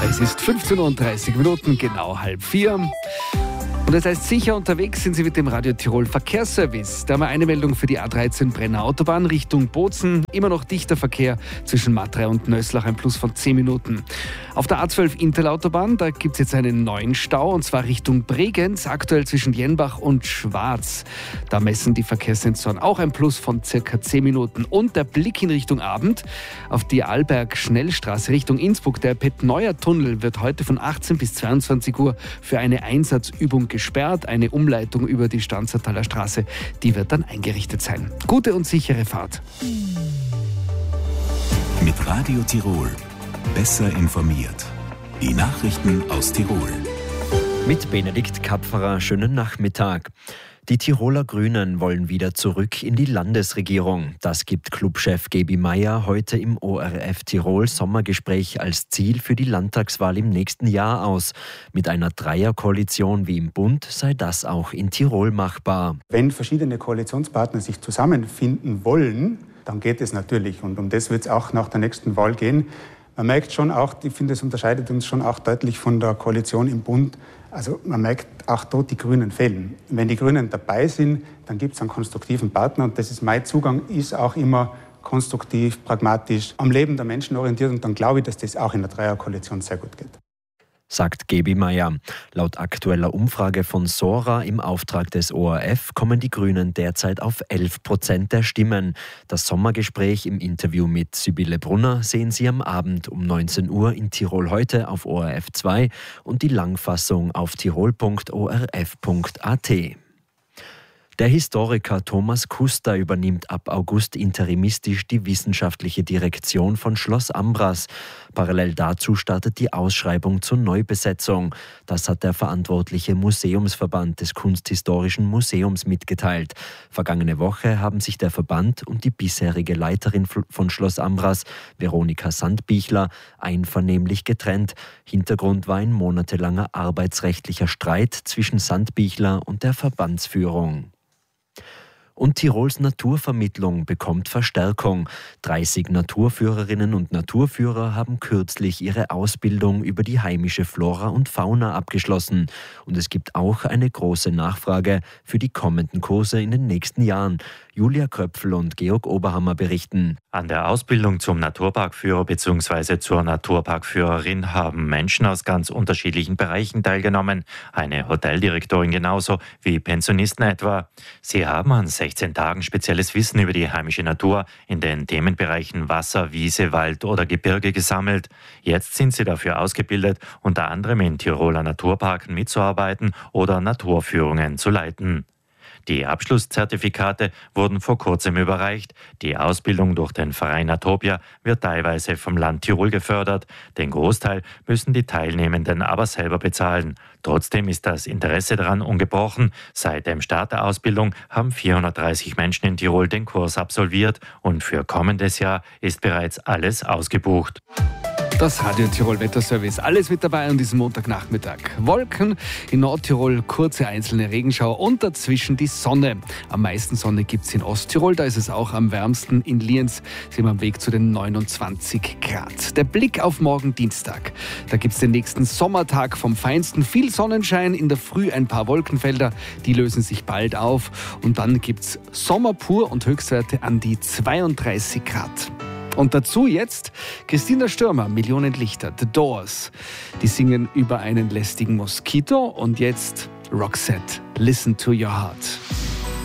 Es ist 15:30 Uhr, genau 3:30. Und das heißt, sicher unterwegs sind Sie mit dem Radio Tirol Verkehrsservice. Da haben wir eine Meldung für die A13 Brenner Autobahn Richtung Bozen. Immer noch dichter Verkehr zwischen Matrei und Nöslach, ein Plus von 10 Minuten. Auf der A12 Intel-Autobahn, da gibt es jetzt einen neuen Stau, und zwar Richtung Bregenz, aktuell zwischen Jenbach und Schwarz. Da messen die Verkehrssensoren auch ein Plus von circa 10 Minuten. Und der Blick in Richtung Abend auf die Arlberg-Schnellstraße Richtung Innsbruck. Der Pett-Neuer-Tunnel wird heute von 18 bis 22 Uhr für eine Einsatzübung gesperrt. Eine Umleitung über die Stanzertaler Straße, die wird dann eingerichtet sein. Gute und sichere Fahrt. Mit Radio Tirol. Besser informiert. Die Nachrichten aus Tirol. Mit Benedikt Kapferer, schönen Nachmittag. Die Tiroler Grünen wollen wieder zurück in die Landesregierung. Das gibt Clubchef Gaby Meier heute im ORF Tirol Sommergespräch als Ziel für die Landtagswahl im nächsten Jahr aus. Mit einer Dreierkoalition wie im Bund sei das auch in Tirol machbar. Wenn verschiedene Koalitionspartner sich zusammenfinden wollen, dann geht es natürlich. Und um das wird es auch nach der nächsten Wahl gehen. Man merkt schon auch, ich finde, es unterscheidet uns schon auch deutlich von der Koalition im Bund. Also man merkt auch dort, die Grünen fehlen. Wenn die Grünen dabei sind, dann gibt es einen konstruktiven Partner. Und das ist mein Zugang, ist auch immer konstruktiv, pragmatisch, am Leben der Menschen orientiert. Und dann glaube ich, dass das auch in der Dreierkoalition sehr gut geht. Sagt Gaby Meier. Laut aktueller Umfrage von Sora im Auftrag des ORF kommen die Grünen derzeit auf 11% der Stimmen. Das Sommergespräch im Interview mit Sibylle Brunner sehen Sie am Abend um 19 Uhr in Tirol heute auf ORF 2 und die Langfassung auf tirol.orf.at. Der Historiker Thomas Kuster übernimmt ab August interimistisch die wissenschaftliche Direktion von Schloss Ambras. Parallel dazu startet die Ausschreibung zur Neubesetzung. Das hat der verantwortliche Museumsverband des Kunsthistorischen Museums mitgeteilt. Vergangene Woche haben sich der Verband und die bisherige Leiterin von Schloss Ambras, Veronika Sandbichler, einvernehmlich getrennt. Hintergrund war ein monatelanger arbeitsrechtlicher Streit zwischen Sandbichler und der Verbandsführung. Und Tirols Naturvermittlung bekommt Verstärkung. 30 Naturführerinnen und Naturführer haben kürzlich ihre Ausbildung über die heimische Flora und Fauna abgeschlossen. Und es gibt auch eine große Nachfrage für die kommenden Kurse in den nächsten Jahren. Julia Kröpfel und Georg Oberhammer berichten. An der Ausbildung zum Naturparkführer bzw. zur Naturparkführerin haben Menschen aus ganz unterschiedlichen Bereichen teilgenommen. Eine Hoteldirektorin genauso wie Pensionisten etwa. Sie haben an 16 Tagen spezielles Wissen über die heimische Natur in den Themenbereichen Wasser, Wiese, Wald oder Gebirge gesammelt. Jetzt sind sie dafür ausgebildet, unter anderem in Tiroler Naturparken mitzuarbeiten oder Naturführungen zu leiten. Die Abschlusszertifikate wurden vor kurzem überreicht. Die Ausbildung durch den Verein Atopia wird teilweise vom Land Tirol gefördert. Den Großteil müssen die Teilnehmenden aber selber bezahlen. Trotzdem ist das Interesse daran ungebrochen. Seit dem Start der Ausbildung haben 430 Menschen in Tirol den Kurs absolviert und für kommendes Jahr ist bereits alles ausgebucht. Das Radio Tirol Wetterservice. Alles mit dabei an diesem Montagnachmittag. Wolken in Nordtirol, kurze einzelne Regenschauer und dazwischen die Sonne. Am meisten Sonne gibt es in Osttirol. Da ist es auch am wärmsten. In Lienz sind wir am Weg zu den 29 Grad. Der Blick auf morgen Dienstag. Da gibt es den nächsten Sommertag vom Feinsten. Viel Sonnenschein, in der Früh ein paar Wolkenfelder. Die lösen sich bald auf. Und dann gibt es Sommer pur und Höchstwerte an die 32 Grad. Und dazu jetzt Christina Stürmer, Millionen Lichter, The Doors. Die singen über einen lästigen Moskito und jetzt Roxette, Listen to Your Heart.